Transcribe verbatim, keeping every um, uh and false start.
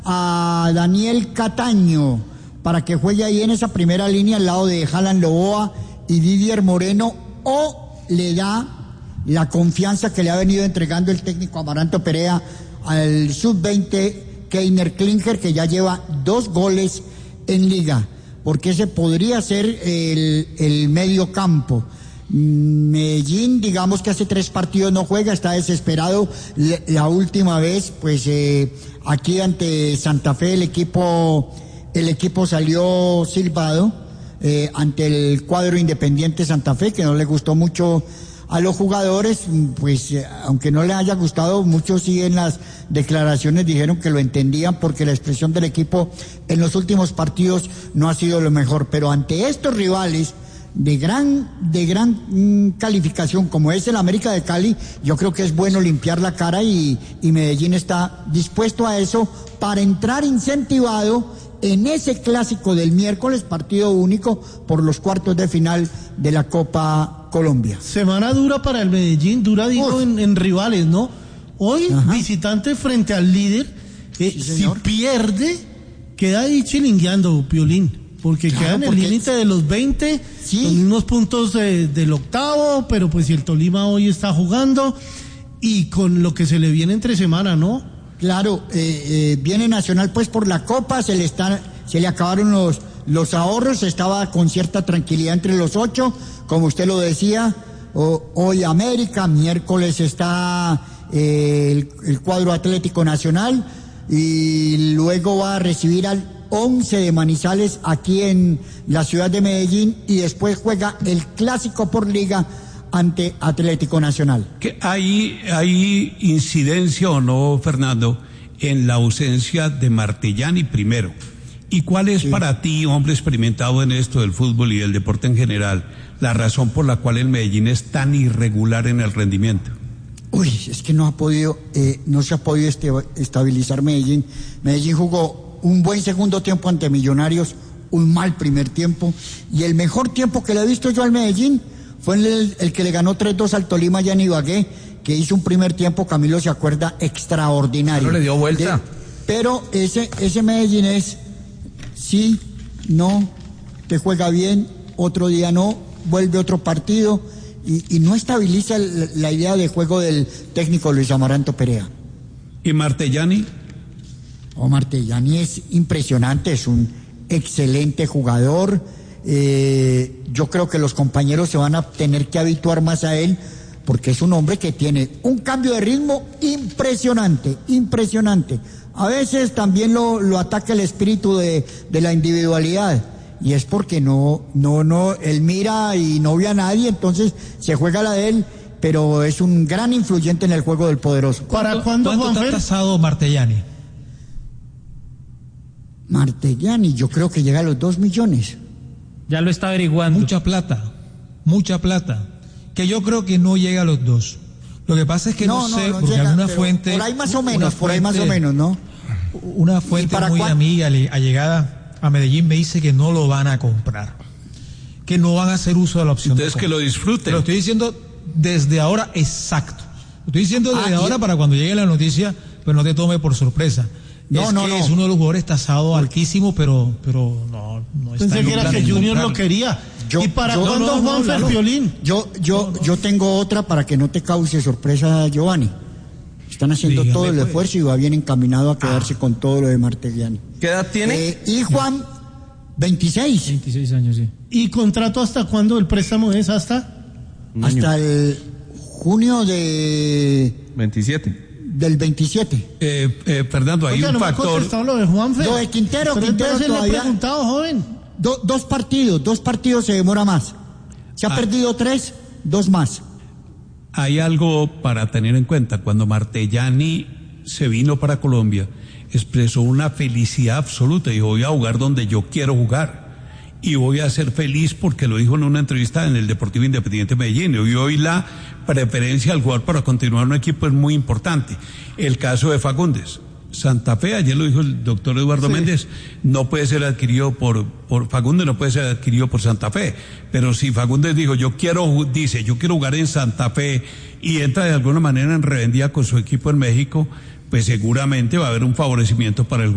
a Daniel Cataño para que juegue ahí en esa primera línea al lado de Haaland Loboa y Didier Moreno, o le da la confianza que le ha venido entregando el técnico Amaranto Perea al sub veinte Keiner Klinger, que ya lleva dos goles en liga, porque ese podría ser el, el medio campo. Medellín, digamos que hace tres partidos no juega, está desesperado. La última vez, pues eh, aquí ante Santa Fe el equipo el equipo salió silbado eh, ante el cuadro Independiente Santa Fe, que no le gustó mucho a los jugadores. Pues eh, aunque no les haya gustado, muchos sí en las declaraciones dijeron que lo entendían, porque la expresión del equipo en los últimos partidos no ha sido lo mejor. Pero ante estos rivales de gran de gran mmm, calificación como es el América de Cali, yo creo que es bueno limpiar la cara, y, y Medellín está dispuesto a eso para entrar incentivado en ese clásico del miércoles, partido único por los cuartos de final de la Copa Colombia. Semana dura para el Medellín, dura digo en, en rivales, ¿no? Hoy, ajá, visitante frente al líder, eh, sí, si pierde, queda ahí chilingueando, Piolín. Porque claro, queda en el límite de los veinte, sí, los mismos puntos de, del octavo, pero pues si el Tolima hoy está jugando, y con lo que se le viene entre semana, ¿no? Claro, eh, eh, viene Nacional pues por la Copa, se le están, se le acabaron los, los ahorros, estaba con cierta tranquilidad entre los ocho, como usted lo decía. O, hoy América, miércoles está eh, el, el cuadro Atlético Nacional, y luego va a recibir al once de Manizales aquí en la ciudad de Medellín, y después juega el clásico por liga ante Atlético Nacional. ¿Que hay, hay incidencia o no, Fernando, en la ausencia de Martellani primero? ¿Y cuál es, sí, para ti, hombre experimentado en esto del fútbol y del deporte en general, la razón por la cual el Medellín es tan irregular en el rendimiento? Uy, es que no ha podido, eh, no se ha podido este, estabilizar Medellín. Medellín jugó un buen segundo tiempo ante Millonarios, un mal primer tiempo, y el mejor tiempo que le he visto yo al Medellín fue el, el que le ganó tres dos al Tolima allá en Ibagué, que hizo un primer tiempo, Camilo se acuerda, extraordinario. Pero le dio vuelta. De, pero ese, ese Medellín es, sí, no, te juega bien, otro día no, vuelve otro partido, y, y no estabiliza el, la idea de juego del técnico Luis Amaranto Perea. ¿Y Martellani? Oh, Martellani es impresionante, es un excelente jugador. Eh, yo creo que los compañeros se van a tener que habituar más a él, porque es un hombre que tiene un cambio de ritmo impresionante, impresionante. A veces también lo, lo ataca el espíritu de, de la individualidad, y es porque no, no, no, él mira y no ve a nadie, entonces se juega la de él, pero es un gran influyente en el juego del poderoso. ¿Para cuándo, ¿Cuánto está tasado Martellani? Martellani, yo creo que llega a los dos millones. Ya lo está averiguando. Mucha plata, mucha plata, que yo creo que no llega a los dos. Lo que pasa es que no, no sé, no, no porque llega, alguna fuente... Por ahí más o menos, por ahí más o menos, ¿no? Una fuente muy cuál? amiga, allegada a Medellín, me dice que no lo van a comprar, que no van a hacer uso de la opción. Entonces que lo disfruten. Lo estoy diciendo desde ahora exacto. Lo estoy diciendo desde ah, ahora y... para cuando llegue la noticia, pues no te tome por sorpresa. No, es no, que no. Es uno de los jugadores tasado altísimo, pero, pero no, no está. Pensé que era que Junior lo quería. Yo, ¿Y para yo, cuándo no, Juanfer no, no, Piolín? Yo, yo, no, no. yo tengo otra para que no te cause sorpresa, Giovanni. Están haciendo Dígame, todo el pues. esfuerzo y va bien encaminado a quedarse ah. con todo lo de Martellani. ¿Qué edad tiene? Eh, y Juan, veintiséis. veintiséis años, sí. ¿Y contrato hasta cuándo? ¿El préstamo es hasta? Hasta el junio de... veintisiete. Del veintisiete. Eh, eh, Fernando, hay Oiga, un no factor. Me lo de Juanfe. Lo de Quintero, Pero Quintero todavía. Le he preguntado, joven. Do, dos partidos, dos partidos se demora más. Se ha ah. perdido tres, dos más. Hay algo para tener en cuenta. Cuando Martellani se vino para Colombia, expresó una felicidad absoluta. Dijo, voy a jugar donde yo quiero jugar. Y voy a ser feliz, porque lo dijo en una entrevista en el Deportivo Independiente Medellín. Y hoy la preferencia al jugador para continuar un equipo es muy importante. El caso de Fagundes. Santa Fe, ayer lo dijo el doctor Eduardo sí. Méndez, no puede ser adquirido por, por Fagundes, no puede ser adquirido por Santa Fe. Pero si Fagundes dijo, yo quiero, dice, yo quiero jugar en Santa Fe, y entra de alguna manera en revendida con su equipo en México, pues seguramente va a haber un favorecimiento para el